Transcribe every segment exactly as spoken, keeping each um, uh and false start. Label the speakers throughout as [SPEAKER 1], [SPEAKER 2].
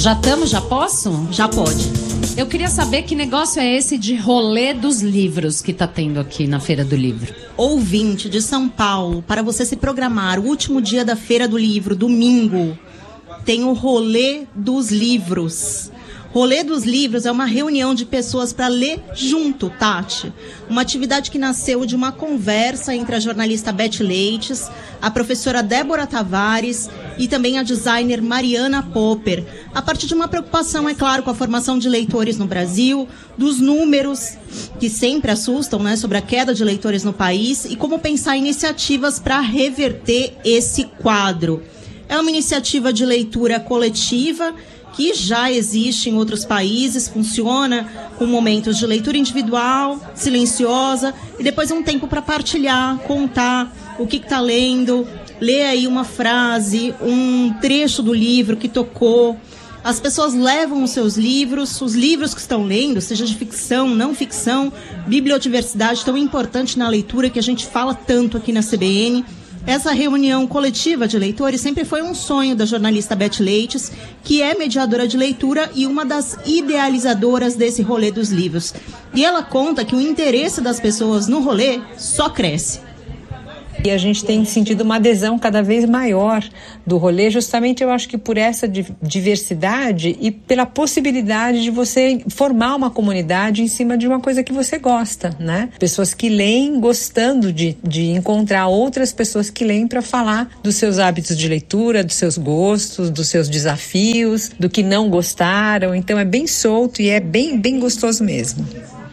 [SPEAKER 1] Já estamos, já posso?
[SPEAKER 2] Já pode.
[SPEAKER 1] Eu queria saber que negócio é esse de rolê dos livros que tá tendo aqui na Feira do Livro.
[SPEAKER 2] Ouvinte de São Paulo, para você se programar, o último dia da Feira do Livro, domingo, tem o rolê dos livros. Rolê dos Livros é uma reunião de pessoas para ler junto, Tati. Uma atividade que nasceu de uma conversa entre a jornalista Beth Leites, a professora Débora Tavares e também a designer Mariana Popper. A partir de uma preocupação, é claro, com a formação de leitores no Brasil, dos números que sempre assustam, né, sobre a queda de leitores no país e como pensar iniciativas para reverter esse quadro. É uma iniciativa de leitura coletiva que já existe em outros países, funciona com momentos de leitura individual, silenciosa, e depois um tempo para partilhar, contar o que está lendo, ler aí uma frase, um trecho do livro que tocou. As pessoas levam os seus livros, os livros que estão lendo, seja de ficção, não ficção, bibliodiversidade tão importante na leitura que a gente fala tanto aqui na C B N. Essa reunião coletiva de leitores sempre foi um sonho da jornalista Beth Leites, que é mediadora de leitura e uma das idealizadoras desse rolê dos livros. E ela conta que o interesse das pessoas no rolê só cresce.
[SPEAKER 3] E a gente tem sentido uma adesão cada vez maior do rolê, justamente eu acho que por essa diversidade e pela possibilidade de você formar uma comunidade em cima de uma coisa que você gosta, né? Pessoas que leem gostando de, de encontrar outras pessoas que leem para falar dos seus hábitos de leitura, dos seus gostos, dos seus desafios, do que não gostaram. Então é bem solto e é bem, bem gostoso mesmo.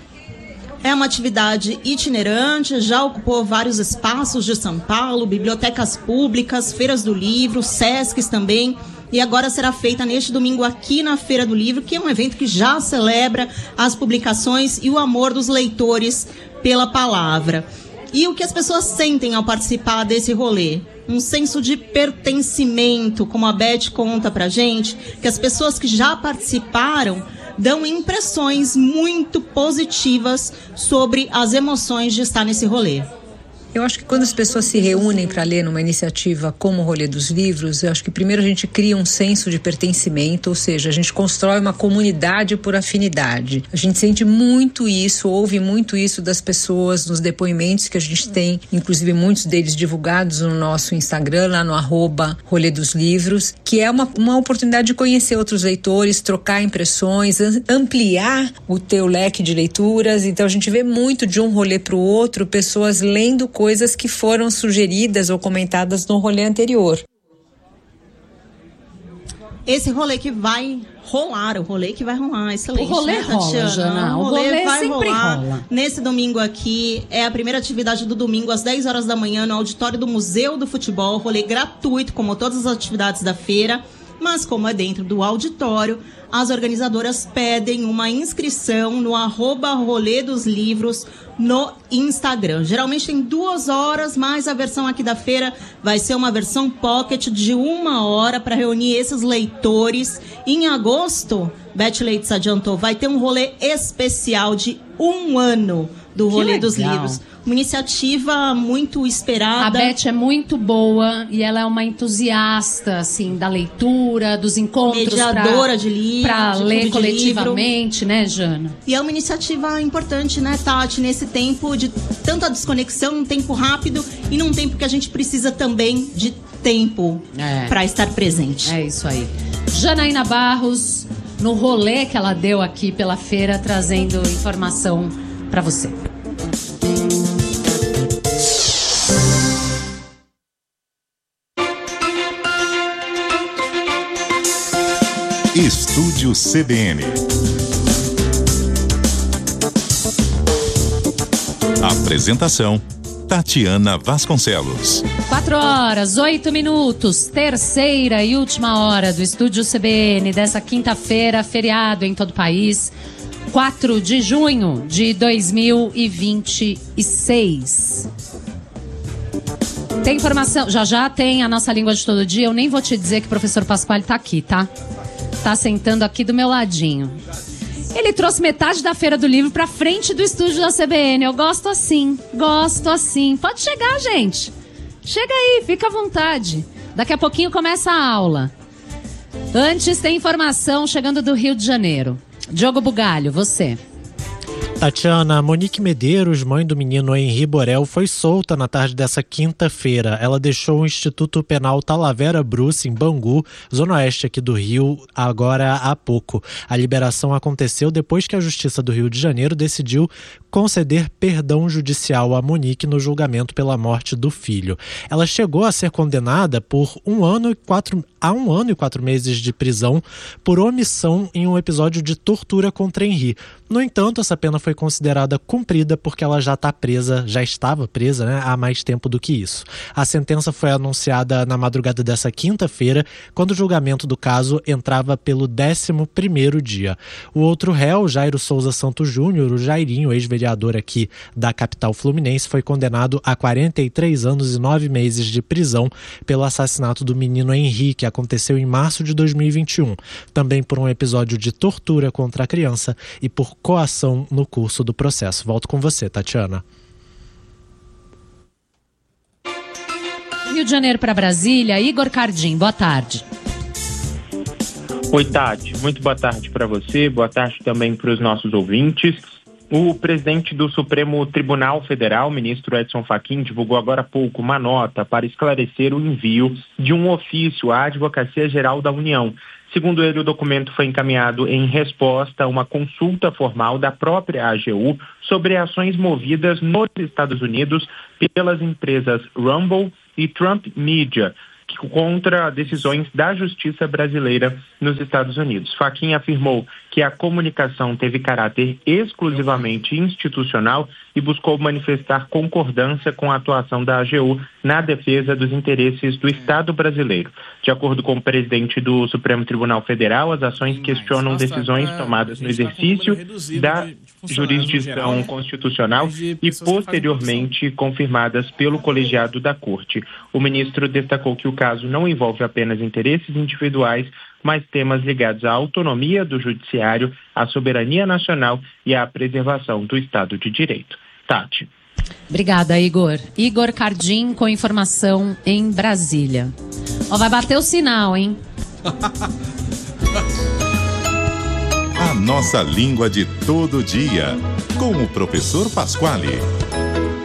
[SPEAKER 2] É uma atividade itinerante, já ocupou vários espaços de São Paulo, bibliotecas públicas, feiras do livro, Sescs também, e agora será feita neste domingo aqui na Feira do Livro, que é um evento que já celebra as publicações e o amor dos leitores pela palavra. E o que as pessoas sentem ao participar desse rolê? Um senso de pertencimento, como a Beth conta pra gente, que as pessoas que já participaram dão impressões muito positivas sobre as emoções de estar nesse rolê.
[SPEAKER 3] Eu acho que quando as pessoas se reúnem para ler numa iniciativa como o Rolê dos Livros, eu acho que primeiro a gente cria um senso de pertencimento, ou seja, a gente constrói uma comunidade por afinidade. A gente sente muito isso, ouve muito isso das pessoas nos depoimentos que a gente tem, inclusive muitos deles divulgados no nosso Instagram, lá no arroba Rolê dos Livros, que é uma, uma oportunidade de conhecer outros leitores, trocar impressões, ampliar o teu leque de leituras. Então a gente vê muito de um rolê para o outro, pessoas lendo coisas que foram sugeridas ou comentadas no rolê anterior.
[SPEAKER 2] Esse rolê que vai rolar, o rolê que vai rolar, excelente.
[SPEAKER 1] O rolê
[SPEAKER 2] né,
[SPEAKER 1] rola, Jana.
[SPEAKER 2] O rolê,
[SPEAKER 1] o rolê
[SPEAKER 2] vai
[SPEAKER 1] sempre
[SPEAKER 2] rolar
[SPEAKER 1] rola.
[SPEAKER 2] Nesse domingo aqui, é a primeira atividade do domingo, às dez horas da manhã, no auditório do Museu do Futebol. Rolê gratuito, como todas as atividades da feira. Mas como é dentro do auditório, as organizadoras pedem uma inscrição no arroba Rolê dos Livros no Instagram. Geralmente tem duas horas, mas a versão aqui da feira vai ser uma versão pocket de uma hora para reunir esses leitores. Em agosto, Beth Leites adiantou, vai ter um rolê especial de um ano do Rolê dos Livros. Uma iniciativa muito esperada.
[SPEAKER 1] A Beth é muito boa e ela é uma entusiasta, assim, da leitura, dos encontros.
[SPEAKER 2] Mediadora
[SPEAKER 1] pra,
[SPEAKER 2] de livro.
[SPEAKER 1] Para ler
[SPEAKER 2] livro.
[SPEAKER 1] coletivamente, né, Jana?
[SPEAKER 2] E é uma iniciativa importante, né, Tati, nesse tempo de tanta desconexão, num tempo rápido e num tempo que a gente precisa também de tempo é. para estar presente.
[SPEAKER 1] É isso aí. Janaína Barros, no rolê que ela deu aqui pela feira, trazendo informação para você.
[SPEAKER 4] Estúdio C B N. Apresentação: Tatiana Vasconcelos.
[SPEAKER 1] Quatro horas, oito minutos, terceira e última hora do Estúdio C B N dessa quinta-feira, feriado em todo o país, quatro de junho de dois mil e vinte e seis. Tem informação, já já tem a nossa língua de todo dia. Eu nem vou te dizer que o professor Pasquale tá aqui, tá? Tá sentando aqui do meu ladinho. Ele trouxe metade da Feira do Livro pra frente do estúdio da C B N. Eu gosto assim, gosto assim. Pode chegar, gente. Chega aí, fica à vontade. Daqui a pouquinho começa a aula. Antes tem informação chegando do Rio de Janeiro. Diogo Bugalho, você.
[SPEAKER 5] Tatiana, Monique Medeiros, mãe do menino Henri Borel, foi solta na tarde dessa quinta-feira. Ela deixou o Instituto Penal Talavera Bruce, em Bangu, zona oeste aqui do Rio, agora há pouco. A liberação aconteceu depois que a Justiça do Rio de Janeiro decidiu conceder perdão judicial a Monique no julgamento pela morte do filho. Ela chegou a ser condenada por um ano e quatro, a um ano e quatro meses de prisão por omissão em um episódio de tortura contra Henri. No entanto, essa pena foi considerada cumprida porque ela já está presa, já estava presa, né, há mais tempo do que isso. A sentença foi anunciada na madrugada dessa quinta-feira, quando o julgamento do caso entrava pelo décimo primeiro dia. O outro réu, Jairo Souza Santos Júnior, o Jairinho, ex-vereador aqui da capital fluminense, foi condenado a quarenta e três anos e nove meses de prisão pelo assassinato do menino Henri, que aconteceu em março de dois mil e vinte e um, também por um episódio de tortura contra a criança e por coação no curso do processo. Volto com você, Tatiana.
[SPEAKER 1] Rio de Janeiro para Brasília, Igor Cardim, boa tarde.
[SPEAKER 6] Oi, Tati. Muito boa tarde para você, boa tarde também para os nossos ouvintes. O presidente do Supremo Tribunal Federal, ministro Edson Fachin, divulgou agora há pouco uma nota para esclarecer o envio de um ofício à Advocacia Geral da União. Segundo ele, o documento foi encaminhado em resposta a uma consulta formal da própria A G U sobre ações movidas nos Estados Unidos pelas empresas Rumble e Trump Media, contra decisões da justiça brasileira nos Estados Unidos. Fachin afirmou que a comunicação teve caráter exclusivamente institucional e buscou manifestar concordância com a atuação da A G U na defesa dos interesses do Estado brasileiro. De acordo com o presidente do Supremo Tribunal Federal, as ações questionam decisões tomadas no exercício da jurisdição constitucional e posteriormente confirmadas pelo colegiado da Corte. O ministro destacou que o caso não envolve apenas interesses individuais, mas temas ligados à autonomia do judiciário, à soberania nacional e à preservação do Estado de Direito. Tati.
[SPEAKER 1] Obrigada, Igor. Igor Cardim com informação em Brasília. Ó, vai bater o sinal, hein?
[SPEAKER 4] A nossa língua de todo dia, com o professor Pasquale.